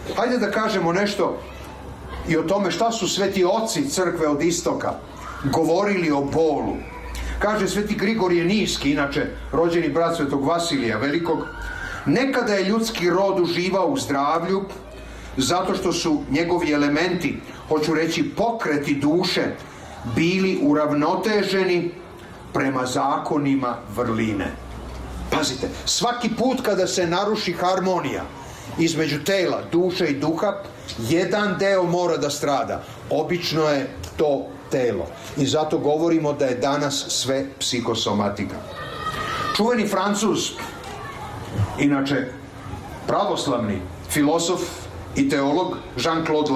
Hajde da kažemo nešto i o tome šta su sveti oci crkve od istoka govorili o bolu. Kaže sveti Grigorije Niski, inače rođeni brat svetog Vasilija Velikog, nekada je ljudski rod uživao u zdravlju zato što su njegovi elementi, hoću reći pokreti duše, bili uravnoteženi prema zakonima vrline. Pazite, svaki put kada se naruši harmonija između tela, duše i duha, jedan deo mora da strada. Obično je to telo. I zato govorimo da je danas sve psihosomatika. Čuveni Francuz, inače pravoslavni filozof i teolog Jean-Claude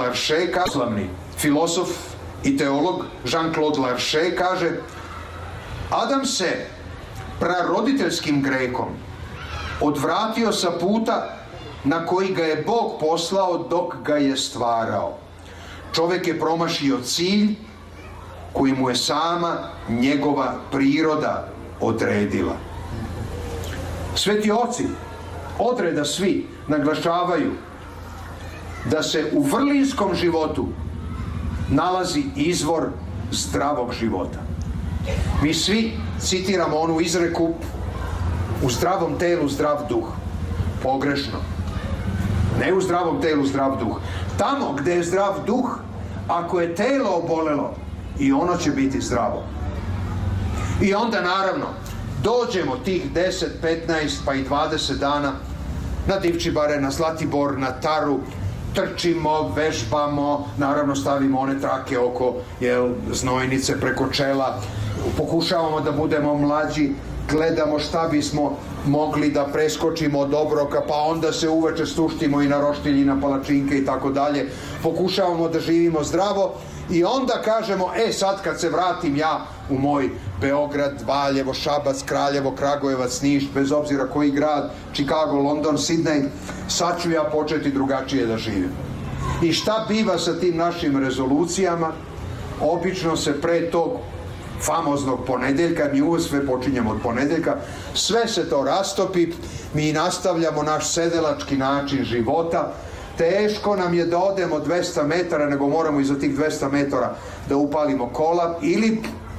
Larcher kaže: Adam se praroditeljskim grehom odvratio sa puta na koji ga je Bog poslao dok ga je stvarao. Čovjek je promašio cilj koji mu je sama njegova priroda odredila. Sveti oci odreda svi naglašavaju da se u vrlinskom životu nalazi izvor zdravog života. Mi svi citiramo onu izreku: u zdravom telu zdrav duh. Pogrešno. Ne u zdravom telu zdrav duh. Tamo gdje je zdrav duh, ako je telo obolelo, i ono će biti zdravo. I onda naravno dođemo tih 10, 15 pa i 20 dana na Divčibare, na Zlatibor, na Taru, trčimo, vežbamo, naravno stavimo one trake oko znojnice preko čela, pokušavamo da budemo mlađi, gledamo šta bismo mogli da preskočimo od obroka, pa onda se uveče suštimo i na roštilji, na palačinke i tako dalje. Pokušavamo da živimo zdravo i onda kažemo: sad kad se vratim ja u moj Beograd, Valjevo, Šabac, Kraljevo, Kragujevac, Niš, bez obzira koji grad, Chicago, London, Sidney, sad ću ja početi drugačije da živim. I šta biva sa tim našim rezolucijama? Obično se pre tog famoznog ponedeljka, mi uvijek sve počinjemo od ponedeljka, sve se to rastopi, mi nastavljamo naš sedelački način života. Teško nam je da odemo 200 metara, nego moramo iza tih 200 metara da upalimo kola, ili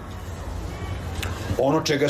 ono čega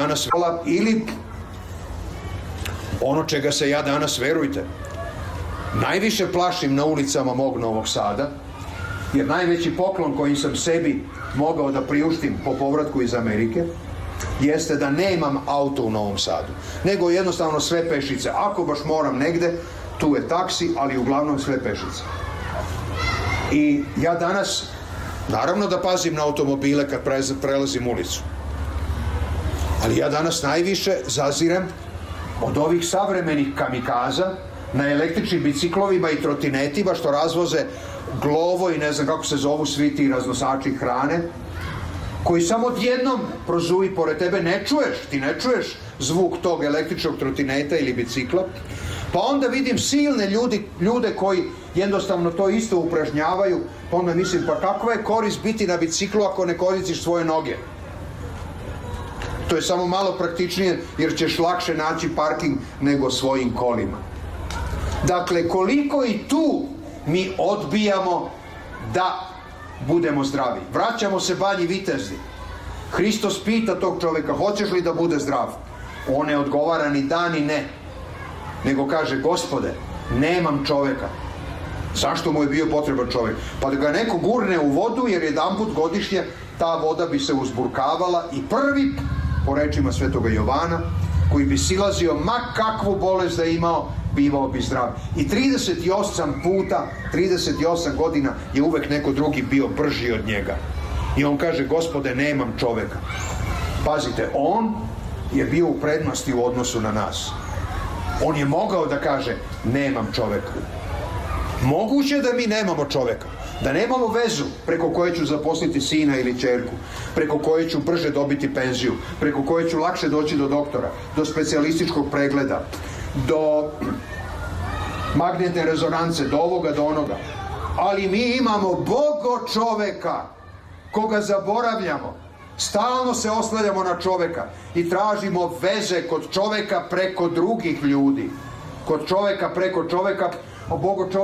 se ja danas, verujte, najviše plašim na ulicama mog Novog Sada, jer najveći poklon koji sam sebi mogao da priuštim po povratku iz Amerike jeste da nemam auto u Novom Sadu, nego jednostavno sve pešice. Ako baš moram negde, tu je taksi, ali uglavnom sve pešice. I ja danas, naravno da pazim na automobile kad prelazim ulicu, ali ja danas najviše zazirem od ovih savremenih kamikaza na električnim biciklovima i trotinetima što razvoze Glovo i ne znam kako se zovu svi ti raznosači hrane, koji samo odjednom prozuvi pored tebe, ti ne čuješ zvuk tog električnog trotineta ili bicikla, pa onda vidim silne ljude koji jednostavno to isto upražnjavaju, pa onda mislim, pa kakva je korist biti na biciklu ako ne koristiš svoje noge? To je samo malo praktičnije jer ćeš lakše naći parking nego svojim kolima. Dakle, koliko i tu mi odbijamo da budemo zdravi. Vraćamo se Banji Vitezdi. Hristos pita tog čovjeka: hoćeš li da bude zdrav? On ne odgovara ni da ni ne, nego kaže: Gospode, nemam čovjeka. Zašto mu je bio potreban čovjek? Pa da ga neko gurne u vodu, jer jedanput godišnje ta voda bi se uzburkavala i prvi, po rečima svetoga Jovana, koji bi silazio ma kakvu bolest da je imao, bivao bi zdrav. I 38 godina je uvek neko drugi bio brži od njega. I on kaže: Gospode, nemam čoveka. Pazite, on je bio u prednosti u odnosu na nas. On je mogao da kaže: nemam čoveka. Moguće da mi nemamo čoveka, da nemamo vezu preko koje ću zaposliti sina ili ćerku, preko koje ću brže dobiti penziju, preko koje ću lakše doći do doktora, do specijalističkog pregleda, do magnetne rezonance, do ovoga, do onoga. Ali mi imamo Bogo čoveka koga zaboravljamo. Stalno se oslanjamo na čoveka i tražimo veze kod čoveka preko drugih ljudi. Kod čoveka preko čoveka, a Bogo čoveka